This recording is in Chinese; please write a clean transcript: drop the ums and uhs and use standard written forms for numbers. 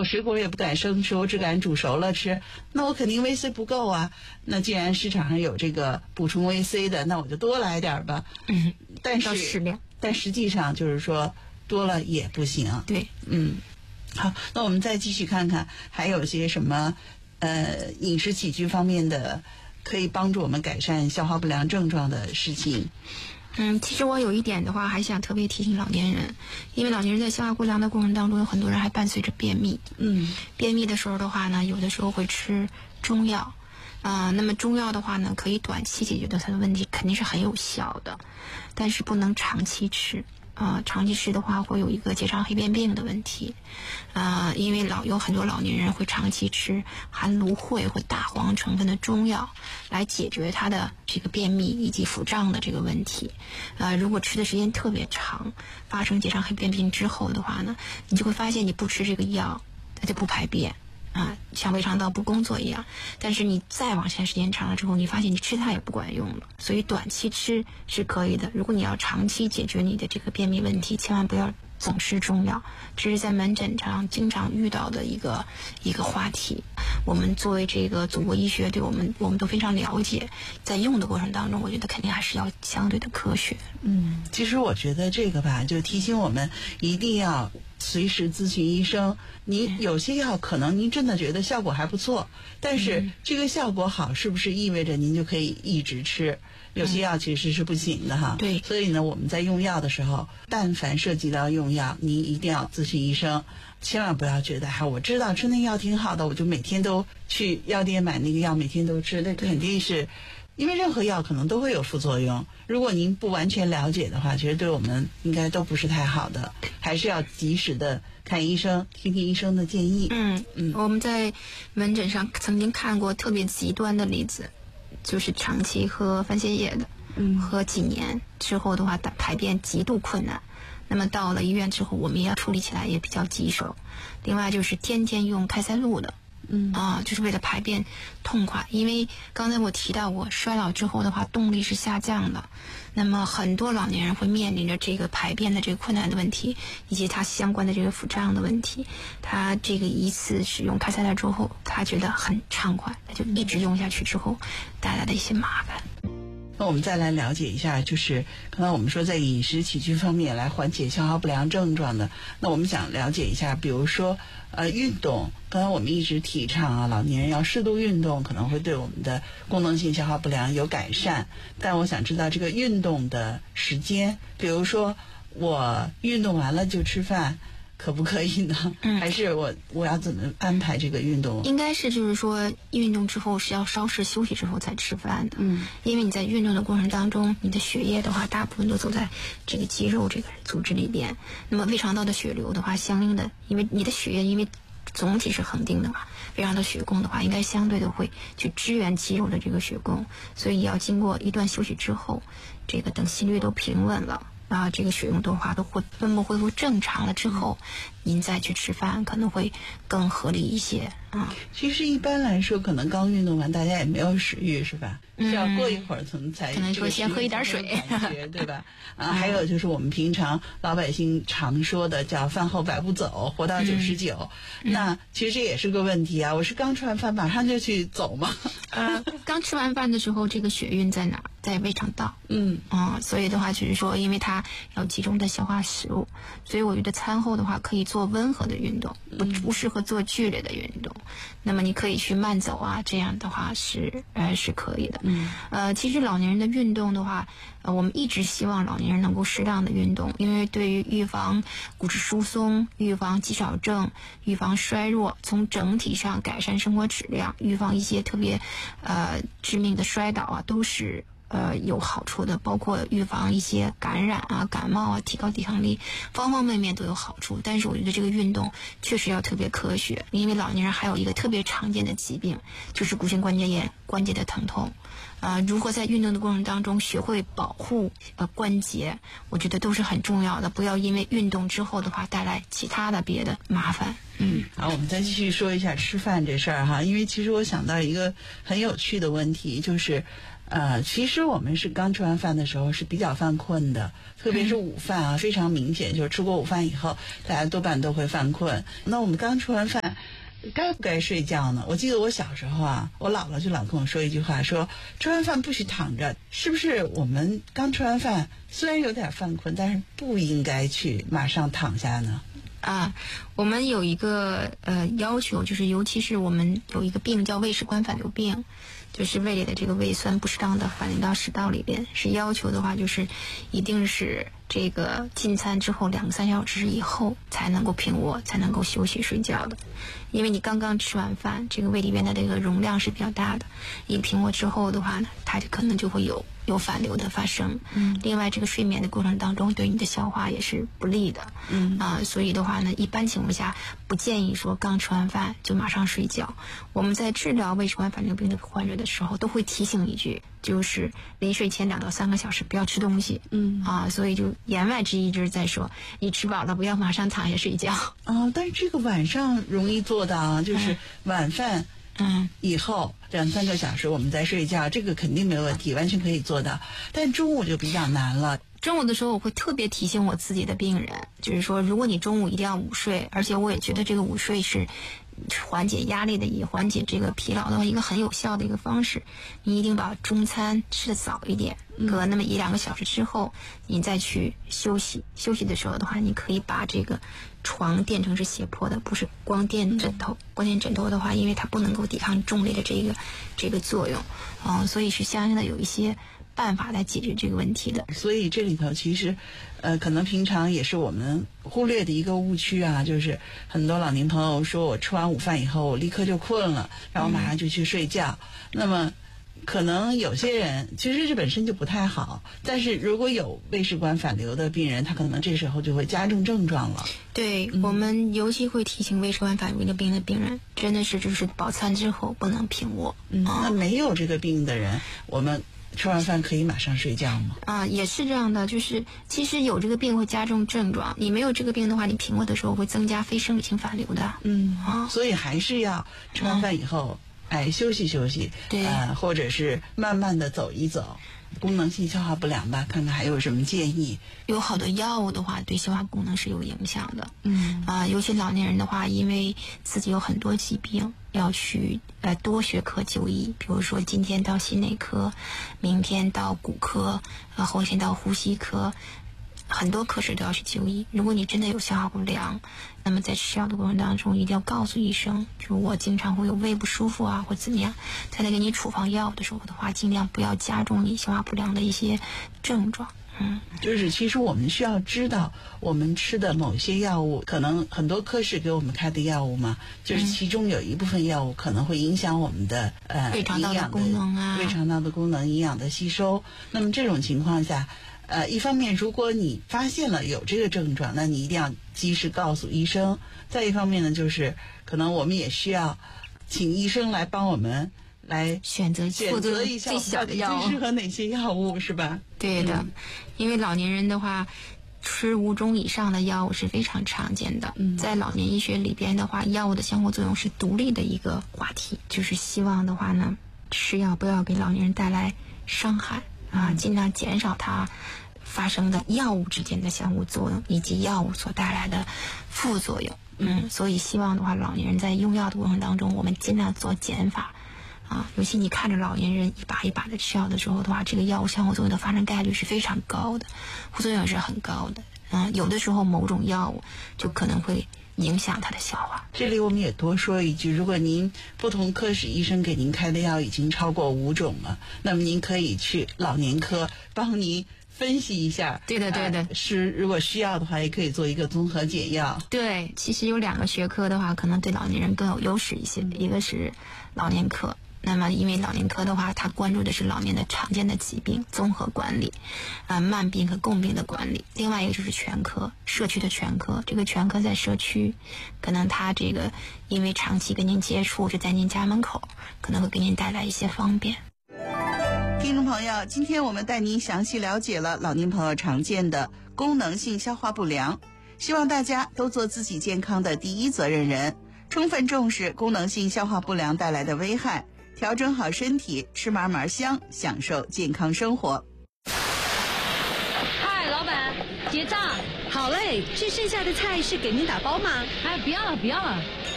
我水果也不敢生吃，我只敢煮熟了吃，那我肯定维 C 不够啊。那既然市场上有这个补充维 C 的，那我就多来点吧。但是适量， 但实际上就是说多了也不行。 对， 好，那我们再继续看看还有些什么饮食起居方面的可以帮助我们改善消化不良症状的事情。 其实我有一点的话还想特别提醒老年人，因为老年人在消化不良的过程当中，有很多人还伴随着便秘。便秘的时候的话呢，有的时候会吃中药。那么中药的话呢，可以短期解决的它的问题，肯定是很有效的，但是不能长期吃。长期吃的话会有一个结肠黑变病的问题。因为有很多老年人会长期吃含芦荟或大黄成分的中药来解决他的这个便秘以及腹胀的这个问题。如果吃的时间特别长，发生结肠黑变病之后的话呢，你就会发现你不吃这个药，它就不排便。像胃肠道不工作一样，但是你再往前时间长了之后，你发现你吃它也不管用了。所以短期吃是可以的，如果你要长期解决你的这个便秘问题，千万不要总吃中药。这是在门诊上经常遇到的一个话题。我们作为这个祖国医学，对我们都非常了解，在用的过程当中，我觉得肯定还是要相对的科学。 其实我觉得这个吧，就提醒我们一定要随时咨询医生。你有些药可能您真的觉得效果还不错，但是这个效果好是不是意味着您就可以一直吃？有些药其实是不行的哈。 对， 所以呢，我们在用药的时候，但凡涉及到用药，您一定要咨询医生，千万不要觉得我知道吃那药挺好的，我就每天都去药店买那个药，每天都吃，那肯定是。因为任何药可能都会有副作用，如果您不完全了解的话，其实对我们应该都不是太好的，还是要及时的看医生，听听医生的建议。 我们在门诊上曾经看过特别极端的例子，就是长期喝番泻叶的，喝几年之后的话，排便极度困难。那么到了医院之后，我们也要处理起来也比较棘手。另外就是天天用开塞露的。就是为了排便痛快。因为刚才我提到过，衰老之后的话，动力是下降的。那么很多老年人会面临着这个排便的这个困难的问题，以及它相关的这个腹胀的问题。他这个一次使用开塞露之后，他觉得很畅快，他就一直用下去之后带来的一些麻烦。 那我们再来了解一下，就是刚才我们说在饮食起居方面来缓解消化不良症状的，那我们想了解一下，比如说运动。刚才我们一直提倡老年人要适度运动，可能会对我们的功能性消化不良有改善。但我想知道这个运动的时间，比如说我运动完了就吃饭，可不可以呢？还是我要怎么安排这个运动？ 应该是就是说运动之后是要稍事休息之后才吃饭的。因为你在运动的过程当中，你的血液的话大部分都走在这个肌肉这个组织里边，那么胃肠道的血流的话，相应的因为你的血液因为总体是恒定的嘛，胃肠道血供的话应该相对的会去支援肌肉的这个血供，所以要经过一段休息之后，这个等心率都平稳了这个血液的话都会分布恢复正常了之后，您再去吃饭可能会更合理一些。 其实一般来说，可能刚运动完大家也没有食欲，是吧？是要过一会儿才可能说先喝一点水， 对吧？还有就是我们平常老百姓常说的叫饭后百步走，活到99。那其实这也是个问题啊！我是刚吃完饭马上就去走吗？ 刚吃完饭的时候，这个血运在哪儿？在胃肠道。所以的话就是说，因为它要集中的消化食物，所以我觉得餐后的话可以做温和的运动，不适合做剧烈的运动。那么你可以去慢走这样的话是可以的。其实老年人的运动的话，我们一直希望老年人能够适当的运动，因为对于预防骨质疏松、预防肌少症、预防衰弱，从整体上改善生活质量，预防一些特别致命的摔倒都是有好处的，包括预防一些感染感冒提高抵抗力，方方面面都有好处。但是我觉得这个运动确实要特别科学，因为老年人还有一个特别常见的疾病，就是骨性关节炎，关节的疼痛。如何在运动的过程当中学会保护关节，我觉得都是很重要的，不要因为运动之后的话带来其他的别的麻烦。 好，我们再继续说一下吃饭这事儿哈，因为其实我想到一个很有趣的问题，就是其实我们是刚吃完饭的时候是比较犯困的，特别是午饭非常明显，就是吃过午饭以后大家多半都会犯困。那我们刚吃完饭该不该睡觉呢？我记得我小时候啊，我姥姥就老跟我说一句话，说吃完饭不许躺着。是不是我们刚吃完饭，虽然有点犯困，但是不应该去马上躺下呢？ 我们有一个要求，就是尤其是我们有一个病叫胃食管反流病，就是胃里的这个胃酸不适当的反流到食道里边，是要求的话就是一定是这个进餐之后2个3小时以后才能够平卧，才能够休息睡觉的。因为你刚刚吃完饭，这个胃里边的这个容量是比较大的，一平卧之后的话呢，它就可能就会有反流的发生。另外这个睡眠的过程当中对你的消化也是不利的。所以的话呢，一般情况下不建议说刚吃完饭就马上睡觉。我们在治疗胃食管反流病的患者的时候都会提醒一句，就是临睡前2到3个小时不要吃东西。所以就言外之意就是在说你吃饱了不要马上躺下睡觉。 但是这个晚上容易做到啊，就是晚饭以后2、3个小时我们再睡觉，这个肯定没问题，完全可以做到。但中午就比较难了。 中午的时候我会特别提醒我自己的病人，就是说如果你中午一定要午睡，而且我也觉得这个午睡是缓解压力的，也缓解这个疲劳的一个很有效的一个方式，你一定把中餐吃得早一点，隔那么1、2个小时之后你再去休息。休息的时候的话，你可以把这个床垫成是斜坡的，不是光垫枕头。光垫枕头的话，因为它不能够抵抗重力的这个作用，所以是相应的有一些办法来解决这个问题的。 所以这里头其实可能平常也是我们忽略的一个误区啊，就是很多老年朋友说我吃完午饭以后我立刻就困了，然后马上就去睡觉。那么可能有些人其实这本身就不太好，但是如果有胃食管反流的病人，他可能这时候就会加重症状了。 对，我们尤其会提醒胃食管反流的病人，真的是就是饱餐之后不能平卧。 那没有这个病的人，我们吃完饭可以马上睡觉吗？ 也是这样的，就是其实有这个病会加重症状，你没有这个病的话，你平卧的时候会增加非生理性反流的。 所以还是要吃完饭以后休息休息， 对， 或者是慢慢的走一走。功能性消化不良吧，看看还有什么建议。 有好多药物的话对消化功能是有影响的。尤其老年人的话，因为自己有很多疾病要去多学科就医，比如说今天到心内科，明天到骨科，后天到呼吸科，很多科室都要去就医。如果你真的有消化不良，那么在吃药的过程当中一定要告诉医生，就我经常会有胃不舒服或怎么样，在他给你处方药的时候的话，尽量不要加重你消化不良的一些症状。 就是其实我们需要知道我们吃的某些药物，可能很多科室给我们开的药物嘛，就是其中有一部分药物可能会影响我们的胃肠道的功能胃肠道的功能、营养的吸收。那么这种情况下一方面如果你发现了有这个症状，那你一定要及时告诉医生。再一方面呢，就是可能我们也需要请医生来帮我们来选择一下最小的药物， 最适合哪些药物，是吧？ 对的，因为老年人的话吃5种以上的药物是非常常见的。在老年医学里边的话，药物的相互作用是独立的一个话题，就是希望的话呢，吃药不要给老年人带来伤害尽量减少它发生的药物之间的相互作用以及药物所带来的副作用。所以希望的话，老年人在用药的过程当中，我们尽量做减法尤其你看着老年人一把一把的吃药的时候的话，这个药物相互作用的发生概率是非常高的，副作用是很高的。有的时候某种药物就可能会影响他的消化。 这里我们也多说一句，如果您不同科室医生给您开的药已经超过5种了，那么您可以去老年科帮您分析一下。 对的， 如果需要的话，也可以做一个综合检药。 对，其实有2个学科的话，可能对老年人更有优势一些。一个是老年科，那么因为老年科的话，它关注的是老年的常见的疾病综合管理，慢病和共病的管理。另外一个就是全科，社区的全科。这个全科在社区，可能它这个因为长期跟您接触，就在您家门口，可能会给您带来一些方便。 听众朋友，今天我们带您详细了解了老年朋友常见的功能性消化不良，希望大家都做自己健康的第一责任人，充分重视功能性消化不良带来的危害，调整好身体，吃嘛嘛香，享受健康生活。 嗨，老板，结账。 好嘞，这剩下的菜是给您打包吗？ 哎，不要了，